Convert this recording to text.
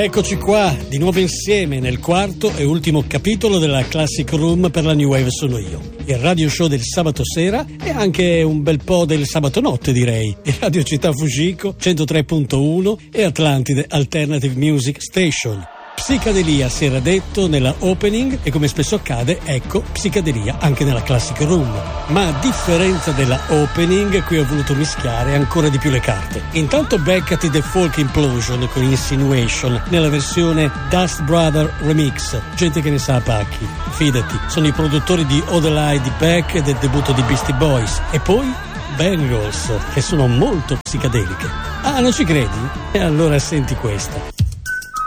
Eccoci qua, di nuovo insieme nel quarto e ultimo capitolo della Classic Room per la New Wave sono io. Il radio show del sabato sera e anche un bel po' del sabato notte, direi. Di Radio Città Fujiko 103.1 e Atlantide Alternative Music Station. Psicadelia si era detto nella opening e come spesso accade, ecco, psicadelia anche nella Classic Room. Ma a differenza della opening, qui ho voluto mischiare ancora di più le carte. Intanto beccati The Folk Implosion con Insinuation nella versione Dust Brother Remix. Gente che ne sa a pacchi, fidati, sono i produttori di Odelay di Beck e del debutto di Beastie Boys. E poi Bangles, che sono molto psicadeliche. Ah, non ci credi? E allora senti questa.